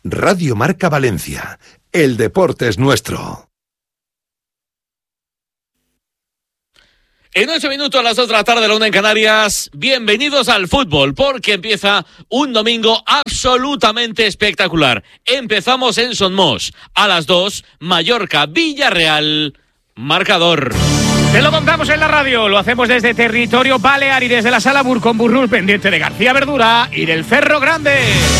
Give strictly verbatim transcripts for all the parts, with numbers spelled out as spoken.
Radio Marca Valencia. El deporte es nuestro. En ocho minutos a las dos de la tarde, la una en Canarias, bienvenidos al fútbol, porque empieza un domingo absolutamente espectacular. Empezamos en Son Mos, a las dos, Mallorca, Villarreal, marcador. Te lo contamos en la radio, lo hacemos desde territorio balear y desde la sala Burcon-Burrul, pendiente de García Verdura y del Cerro Grande.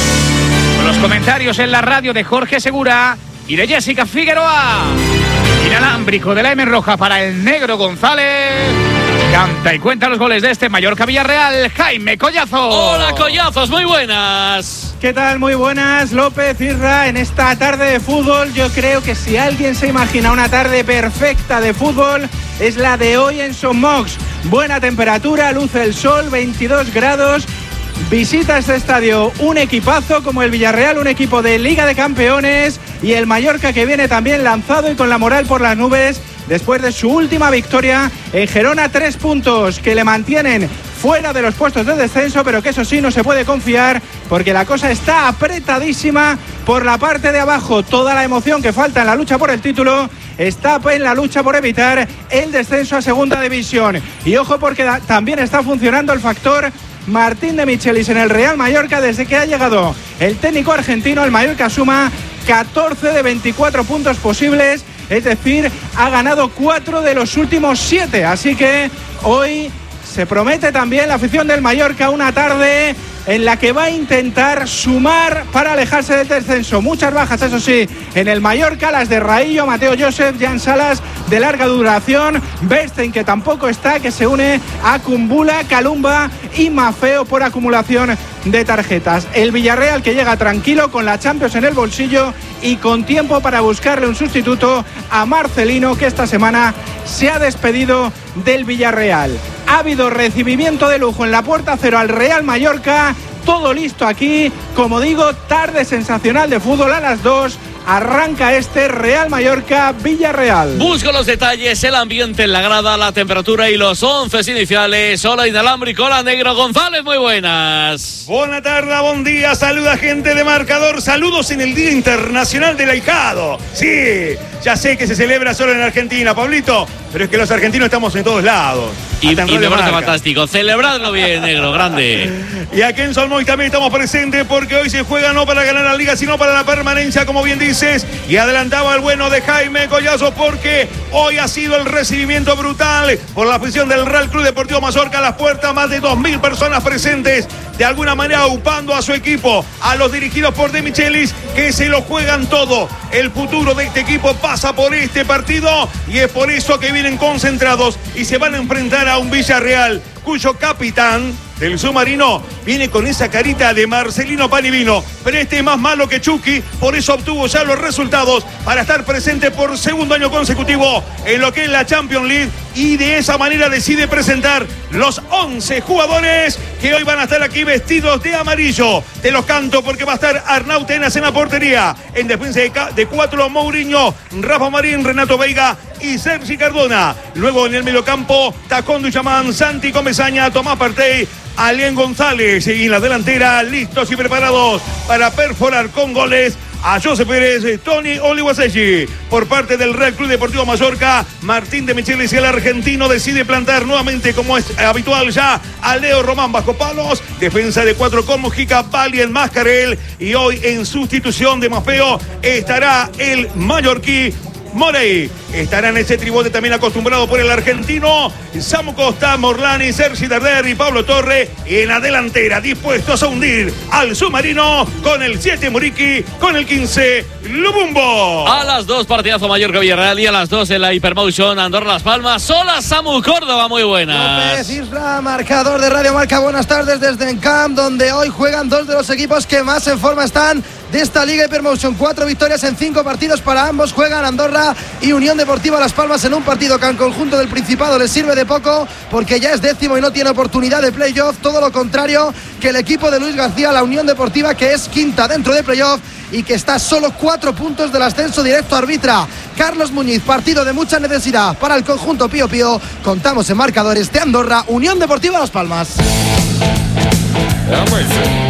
Con los comentarios en la radio de Jorge Segura y de Jessica Figueroa. Inalámbrico de la M roja para el negro González. Canta y cuenta los goles de este Mallorca Villarreal, Jaime Collazo. Hola Collazos, muy buenas. ¿Qué tal? Muy buenas, López, Irra. En esta tarde de fútbol, yo creo que si alguien se imagina una tarde perfecta de fútbol, es la de hoy en Son Mox. Buena temperatura, luce el sol, veintidós grados. Visita este estadio un equipazo como el Villarreal, un equipo de Liga de Campeones, y el Mallorca que viene también lanzado y con la moral por las nubes después de su última victoria en Gerona. Tres puntos que le mantienen fuera de los puestos de descenso, pero que eso sí no se puede confiar porque la cosa está apretadísima por la parte de abajo. Toda la emoción que falta en la lucha por el título está en la lucha por evitar el descenso a segunda división. Y ojo porque da- también está funcionando el factor Martín de Michelis en el Real Mallorca. Desde que ha llegado el técnico argentino, el Mallorca suma catorce de veinticuatro puntos posibles, es decir, ha ganado cuatro de los últimos siete, así que hoy se promete también la afición del Mallorca una tarde en la que va a intentar sumar para alejarse del descenso. Muchas bajas, eso sí, en el Mallorca, las de Raillo, Mateo Joseph, Jan Salas de larga duración, Bernstein que tampoco está, que se une a Kumbula, Calumba y Mafeo por acumulación de tarjetas. El Villarreal que llega tranquilo con la Champions en el bolsillo y con tiempo para buscarle un sustituto a Marcelino, que esta semana se ha despedido del Villarreal. Ha habido recibimiento de lujo en la puerta cero al Real Mallorca. Todo listo aquí, como digo, tarde sensacional de fútbol. A las dos arranca este Real Mallorca Villarreal. Busco los detalles, el ambiente en la grada, la temperatura y los once iniciales. Hola Inalámbrico, hola negro González, muy buenas. Buena tarde, buen día, saluda gente de marcador, saludos en el Día Internacional del Ahijado. Sí, ya sé que se celebra solo en Argentina, Pablito, pero es que los argentinos estamos en todos lados. Y, y me parece fantástico, celebradlo bien, negro, grande. Y aquí en Son Mox también estamos presentes porque hoy se juega no para ganar la liga, sino para la permanencia, como bien dices. Y adelantaba el bueno de Jaime Collazo porque hoy ha sido el recibimiento brutal por la afición del Real Club Deportivo Mallorca a las puertas, más de dos mil personas presentes, de alguna manera upando a su equipo, a los dirigidos por De Michelis, que se lo juegan todo. El futuro de este equipo pasa por este partido y es por eso que vienen concentrados y se van a enfrentar a un Villarreal cuyo capitán del submarino viene con esa carita de Marcelino Panivino, pero este es más malo que Chucky, por eso obtuvo ya los resultados para estar presente por segundo año consecutivo en lo que es la Champions League, y de esa manera decide presentar los once jugadores que hoy van a estar aquí vestidos de amarillo. Te los canto porque va a estar Arnau Tenas en la portería, en defensa de, de cuatro Mourinho, Rafa Marín, Renato Veiga y Sergi Cardona. Luego en el mediocampo, Tacón Duchamán, Santi Comesaña, Tomás Partey, Alien González, y en la delantera listos y preparados para perforar con goles a José Pérez, Tony Olivaselli. Por parte del Real Club Deportivo Mallorca, Martín de Michelis y el argentino decide plantar nuevamente, como es habitual ya, a Leo Román bajo palos. Defensa de cuatro con Mujica, Valien, Mascarel, y hoy en sustitución de Mafeo estará el mallorquí Morey. Estará en ese tribote también acostumbrado por el argentino Samu Costa, Morlani, Sergi Darder y Pablo Torre. Y en la delantera, dispuestos a hundir al submarino, con el siete Muriqui, con el quince Lubumbo. A las dos, partidazo Mallorca Villarreal, y a las dos en la Hypermotion Andorra Las Palmas. Hola Samu Córdoba, muy buenas. López Isla, marcador de Radio Marca. Buenas tardes desde Encamp, donde hoy juegan dos de los equipos que más en forma están de esta Liga Hypermotion. Cuatro victorias en cinco partidos para ambos. Juegan Andorra y Unión Deportiva Las Palmas en un partido que al conjunto del Principado les sirve de poco porque ya es décimo y no tiene oportunidad de playoff. Todo lo contrario que el equipo de Luis García, la Unión Deportiva, que es quinta dentro de playoff y que está a solo cuatro puntos del ascenso directo. Arbitra Carlos Muñiz. Partido de mucha necesidad para el conjunto Pío Pío. Contamos en marcadores de Andorra, Unión Deportiva Las Palmas.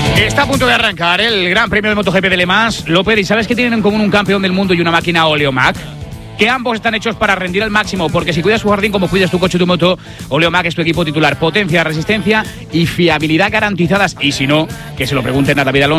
Está a punto de arrancar el Gran Premio de MotoGP de Le Mans. López, ¿y sabes que tienen en común un campeón del mundo y una máquina Oleomac? Que ambos están hechos para rendir al máximo, porque si cuidas tu jardín como cuidas tu coche o tu moto, Oleomac es tu equipo titular. Potencia, resistencia y fiabilidad garantizadas. Y si no, que se lo pregunten a David Alonso.